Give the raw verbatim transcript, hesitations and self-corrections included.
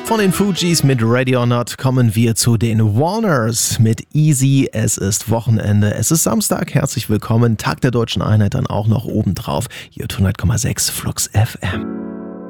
Von den Fugees mit Ready or Not kommen wir zu den Warners mit Easy. Es ist Wochenende, es ist Samstag, herzlich willkommen. Tag der Deutschen Einheit dann auch noch obendrauf. Hier hundert Komma sechs Flux F M.